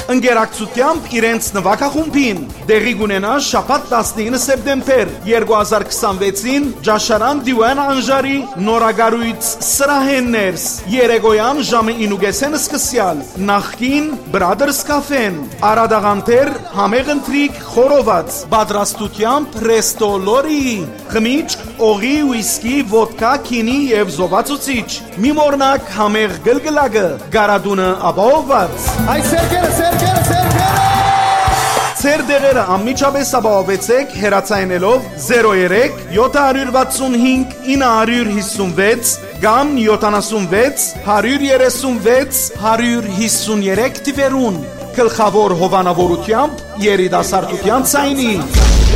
Ընկերակցությամբ իրենց նվագախումբին դեղի կունենա շաբաթ 19 սեպտեմբեր 2026-ին Ջաշարան Դիվան Անժարի նորագարույց սրահեններս երեկոյան ժամը 9:30 սկսյալ նախկին Brothers Cafe-ն Արադաղանտեր համեղ ընթրիք խորոված պատրաստությամբ Resto Lori խմիչք օղի ուիսկի ոդկա քինի եւ զովացուցիչ մի մորնակ համեղ գլգլակը գարադունը ապահովված Այ սերկերը Ձեր դեղերը անմիջապես ապահովեցեք հեռացայինելով 03 765 956 կամ 76 136 153 թվերուն գլխավոր հովանավորությամբ երիտասարդության ցայնի